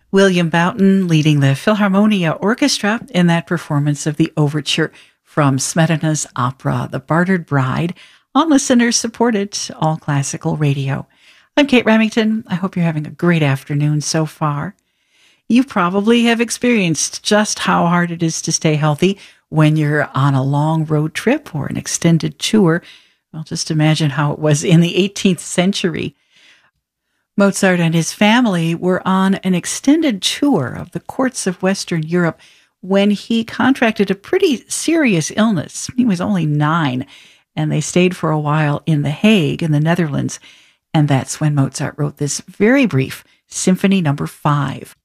William Boughton leading the Philharmonia Orchestra in that performance of the overture from Smetana's opera, The Bartered Bride, on listener-supported All Classical Radio. I'm Kate Remington. I hope you're having a great afternoon so far. You probably have experienced just how hard it is to stay healthy when you're on a long road trip or an extended tour. Well, just imagine how it was in the 18th century. Mozart and his family were on an extended tour of the courts of Western Europe when he contracted a pretty serious illness. He was only 9, and they stayed for a while in The Hague in the Netherlands. And that's when Mozart wrote this very brief Symphony No. 5.